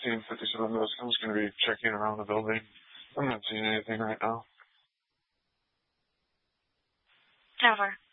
1657 West. I'm just going to be checking around the building. I'm not seeing anything right now. Over.